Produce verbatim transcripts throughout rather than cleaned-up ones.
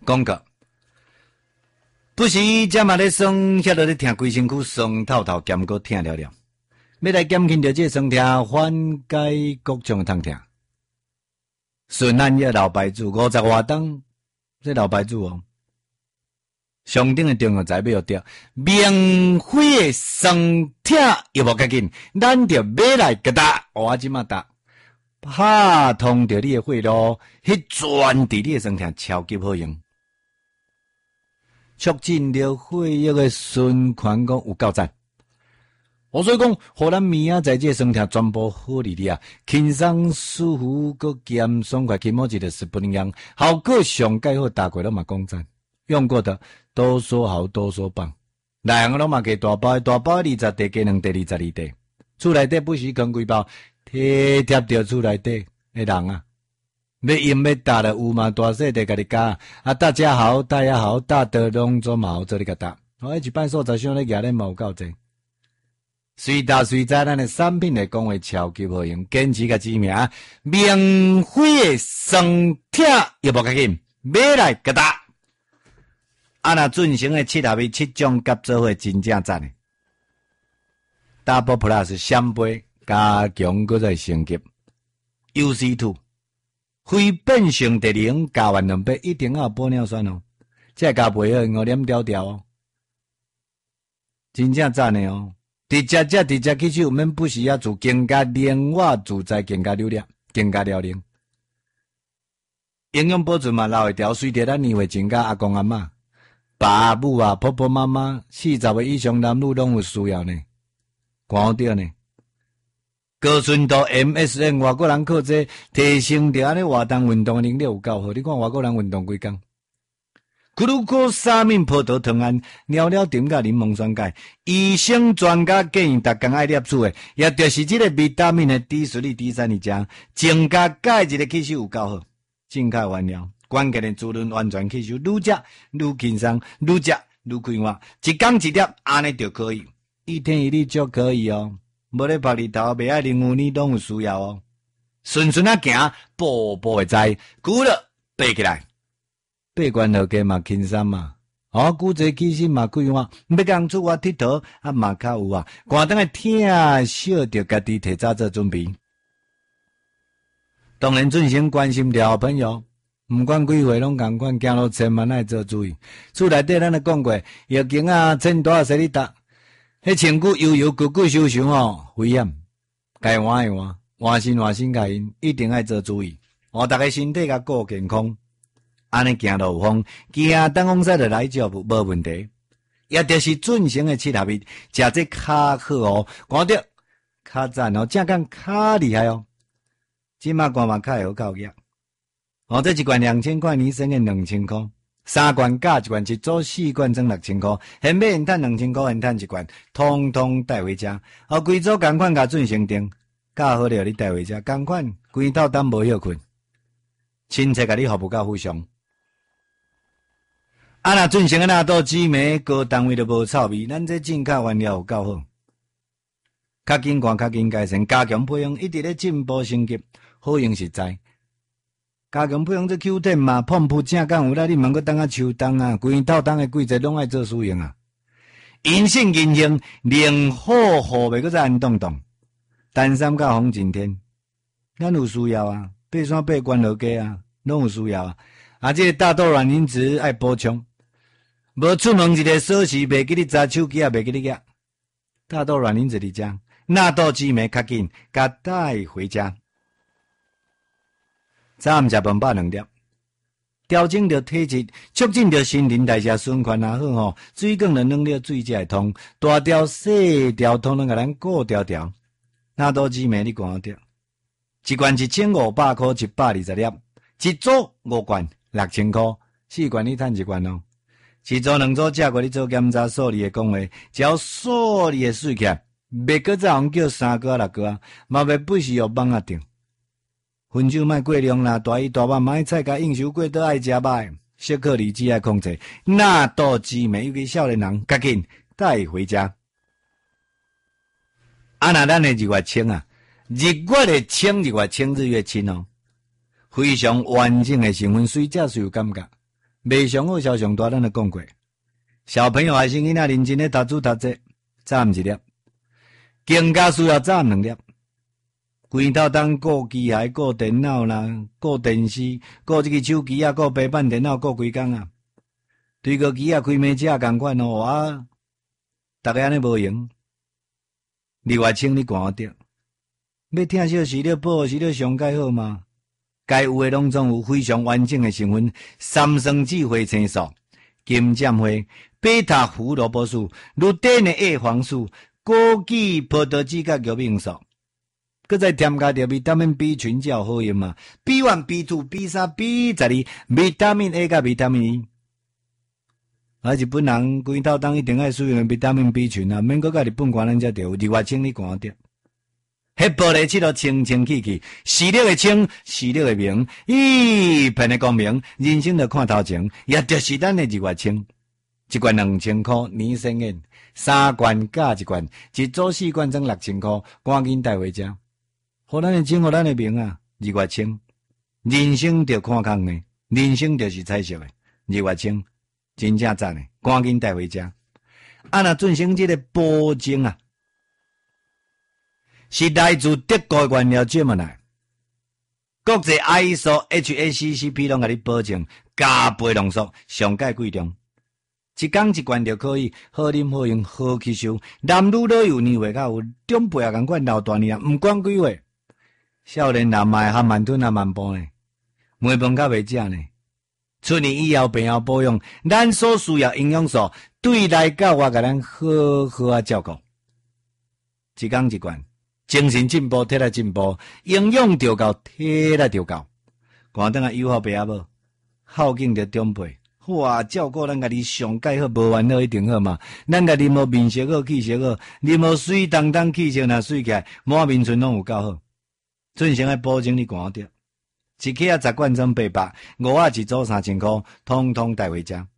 讲过，不时才嘛咧酸，遐落咧听规身躯酸透透，兼个疼了了。要来减轻着这酸痛，缓解各种痛痛。顺咱这老牌子五十外档，这老牌子哦，上顶的中药材要着明辉的酸痛又无要紧，咱着买来给他，我即马打拍通着你的血路，迄转伫你的酸痛超级好用，促进着血液的循环，讲有够赞。我所以讲，互咱明仔载这酸痛全部好哩哩啊，轻松舒服，佮咸爽快，起码一个十不一样，效果上介好，大家拢嘛讲赞，用过的都说好，都说棒。内行拢嘛加大包，大包二十地加两地二十二地，厝内底不时扛几包，贴贴着厝内底的人啊，要用要搭的有嘛大细地甲你加，啊大家好，大家好，大的拢做嘛好做你甲搭，我一般所在上咧举咧嘛有够济。随打随在，咱的产品来讲话超级好用，坚持个知名，明辉的酸痛又无要紧，买来给他。啊那准成的七合一七种甲做伙真正赞的 ，Double Plus 闪杯加强搁再升级 ，U C two 非变性第零加完两杯一定要有玻尿酸哦，这加袂好五点条条哦，真正赞的哦。直接这直接去手，免不时啊做更加灵活自在，更加流量，更加辽宁。营养保存嘛留会条，随着咱年岁增加，阿公阿嬷、爸母啊、婆婆妈妈，四十岁以上男女拢有需要呢。看到呢，高纯度 M S N 外国人靠这提升着安尼活动运动的能力有够好。你看外国人运动几工？咕噜咕沙面葡萄糖胺，尿尿点甲柠檬酸钙，医生专家建议逐工爱摄取的，也就是这个维他命的 D 十二、D 三二加，增加钙质的吸收有够好，正确原料，关键的滋润完全吸收，愈食愈轻松，愈食愈快活，一工一粒安尼就可以，一天一粒就可以哦，无咧拍日头，袂爱零五年拢有需要哦，顺顺啊行，步步会知，久了爬起来。八关落家嘛轻松嘛，哦，古济起身嘛快活，要讲出外佚佗啊嘛较有啊，寒灯的听小着家己提早做准备。当然准先关心着好朋友，毋管几岁拢共款，行路千万爱做注意。厝内底咱咧讲过，疫情啊，千大势力大，迄身躯悠悠久久受伤哦，危险。该换的换，换身换身甲因，一定爱做注意。哦，逐个身体甲顾健康。安尼行路有风，行东风西就来就无无问题。也就是准成的七合一，食这较好哦，看到较赞哦，正讲较厉害哦。即马看嘛较会好够价，哦，这一罐两千块，你省个两千块，三罐加一罐，一组四罐装六千块，现买现赚两千块，现赚一罐，通通带回家。哦，规组共款甲准成订，较好了你带回家，共款规套当无休困，亲切甲你服务到非常。啊，若准成个纳豆紫莓，高单位都无臭味，咱这进口原料有够好，较紧看，较紧改善，加强配方一直咧进步升级，好用实在。加强配方这 Q 点嘛，碰扑正讲有啦，你茫个当啊秋冬啊，规套当的季节拢爱做使用啊。阴性阴性，零好好袂搁再安动动，单三甲风景天，咱有需要啊，爬山爬关落街啊，拢有需要啊。啊，这个大豆卵磷脂爱补充。无出门一个锁匙，袂记你查手机，也袂记你夹。大豆卵磷脂伫遮，纳豆紫莓较紧，甲带回家。早暗食饭饱两粒，调整着体质，促进着新陈代谢循环也好吼。水管的能力水才会通，大条细条通通甲咱顾条条。纳豆紫莓你看着，一罐一千五百块，一百二十粒，一组五罐六千块，四罐你赚一罐哦。一组两组食过，你做检查数理的讲话，只要数理的水起来，袂搁再互叫三个六个，嘛袂不时有网啊定。分酒莫过量啦，大鱼大肉买菜甲应酬过都爱食肉，小克力只爱控制。纳豆紫莓尤其少年人，赶紧带回家。啊，那咱的日月清啊，日月的清，日月清日月清哦，非常完整的成分，水食是有感觉。 未上好消上大，咱就讲过。小朋友还是囡仔认真咧读书读册，早暗一粒，更加需要早暗两粒。规头当顾机械、顾电脑啦、顾电视、顾这个手机啊、顾平板电脑、顾规工啊，对个机啊开门车共款哦啊，逐个安尼无用。李月清你管我着，要听小是了报是了上介好嘛？该有诶拢总有非常完整诶成分，三生智慧青素、金针花、贝塔胡萝卜素、绿碘诶叶黄素、枸杞葡萄籽甲玉米素。搁再添加着维他命 B 群才有好用嘛 ？B 一、B 二、B 三、B 十二，维他命 A 甲维他命 E。啊，日本人规头当一定爱使用维他命 B 群啊，免搁甲日本官人才着有，二月清你看着。迄玻璃漆都清清气气，视力会清，视力会明，一片的光明，人生就看头前，也就是咱的二月清。一罐两千块，年生宴，三罐加一罐，一组四罐装六千块，赶紧带回家。互咱的清，互咱的明啊！二月清，人生着看空的，人生就是彩色的。二月清，真正赞的，赶紧带回家。啊，若进行这个保证啊，是来自德国的原料这么来，国际 I S O H A C C P 拢甲你保证，加倍浓缩，上界贵重。一缸一罐就可以，好啉好用好吸收。男女老幼年岁较有，长辈也共款老大年啊，毋管几岁。少年人嘛含慢吞含慢补呢，糜饭较袂食呢。出年以后病后保养，咱所需要营养素，对内到外甲咱好好啊照顾。一缸一罐，精神进步，体力进步，营养调够，体力调够。看等下友好爸阿母，孝敬着长辈，哇，照顾咱家己上介好，无烦恼一定好嘛。咱家己无面色好，气色好，你无水当当气色若水起来，满面唇拢有够好。准成的保证你看着，一克啊十罐装八百，五啊一组三千块，通通带回家。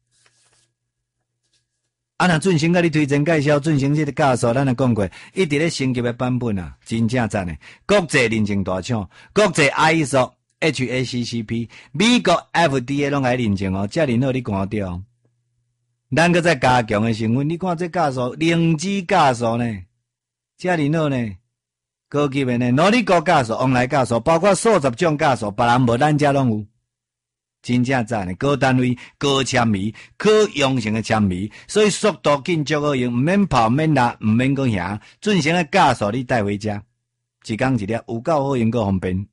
啊，若准成甲你推荐介绍，准成这个教授，咱也讲过，一直咧升级的版本啊，真正赞的，国际认证大厂，国际 I S O H A C C P， 美国 F D A 拢来认证哦，遮尔好你看着哦。咱搁再加强的成分，你看这酵素，灵芝酵素呢，遮尔好呢。高级的呢，努力高酵素、往来酵素，包括数十种酵素，别人无咱遮拢有，真正赞的，高单位、高纤维、可用性的纤维，所以速度紧足好用，毋免泡、毋免拉、毋免搁行，准成的酵素你带回家，一缸一粒，有够好用，够方便，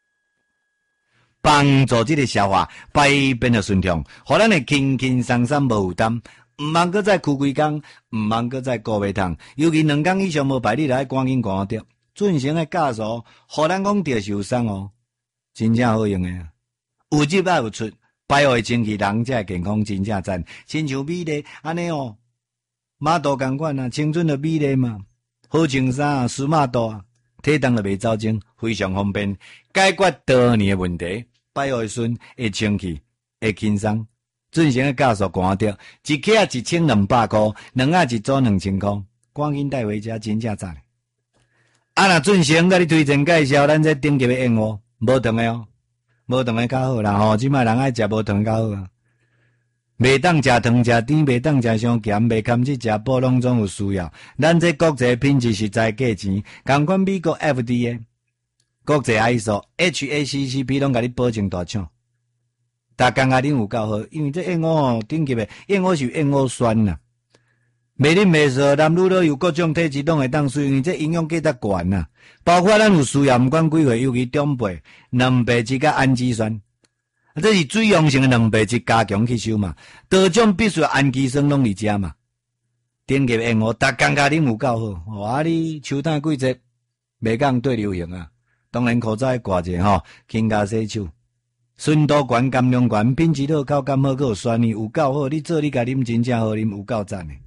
帮助这个消化排便的顺畅，互咱的轻轻松松无负担，毋茫搁再哭规工，毋茫搁再顾袂痛，尤其两工以上无排，你来赶紧赶着。准成的酵素，互咱讲着受伤哦，真正好用诶。有入也有出，排位清气，人才健康真正赞。亲像美丽安尼哦，马肚共款啊，青春的美丽嘛，好穿衫啊，舒马肚啊，体重就袂走精，非常方便，解决多年的问题。排位顺会清气，会轻松。准成的酵素看着，一克啊一千两百块，两啊一组两千块，赶紧带回家，真正赞。啊，若准成甲你推荐介绍，咱这顶级的燕窝，无糖的哦，无糖的较好啦吼。即摆人爱食无糖较好啊，袂当食糖食甜，袂当食伤咸，袂堪去食补，拢总有需要。咱这国际品质实在价钱，共款美国 F D A、国际 I S O、H A C C P 拢甲你保证大厂。逐工啊，恁有够好，因为这燕窝哦，顶级的燕窝是燕窝酸呐。袂啉袂熟，男女老幼各种体质拢会当使用，这营养价值悬呐。包括咱有需要，毋管几岁，尤其长辈，蛋白质甲氨基酸，这是水溶性的蛋白质加强吸收嘛。多种必须氨基酸拢伫遮嘛。顶级燕窝，逐工甲啉有够好。哦，啊，你秋冬季节袂讲对流行啊，当然口罩要挂者吼，轻加洗手。纯度悬，含量悬，品质好，口感好，佮有酸味，有够好。你做你家啉真正好啉，有够赞的。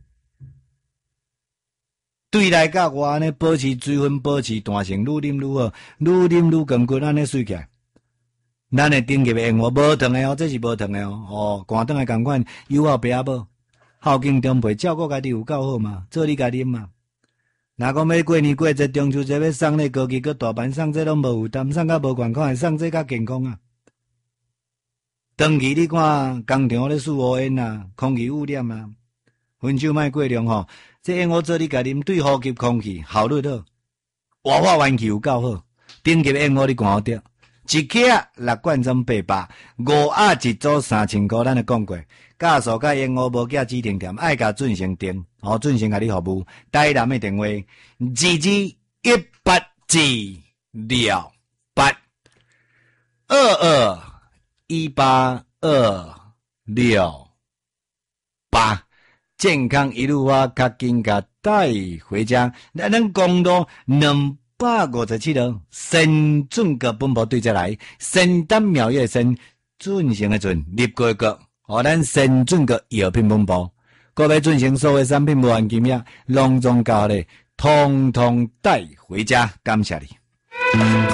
对内到外呢，保持水分，保持弹性，愈啉愈好，愈啉愈光骨，安尼水起来。咱的顶级的燕窝无糖的哦，这是无糖的哦。哦，寒顿的共款，友好爸阿母，孝敬长辈，照顾家己有够好嘛，做你家啉嘛。若讲要过年过节，中秋节要送咧高级搁大盘，送这拢无负担，送甲无悬款，送这较健康啊。 长期你看工厂咧四五烟啊，空气污染啊，分手卖过量吼，这烟雾做你家啉对呼吸空气效率好，活化元气有够好，顶级烟雾你看好掉。一克六罐装八百，五盒一组三千块，咱就讲过。加速甲烟雾无加止停店，爱甲准成订，哦，准成甲你服务。台南的电话：二二一八二六八二二一八二六八，健康一路啊，较紧甲带回家。咱咱公路两百五十七号，神准个本部对接来，神丹妙药神准成的准，立过个，互咱神准个药品本部，各位准成所有产品无含金额，隆重交咧，通通带回家，感谢你。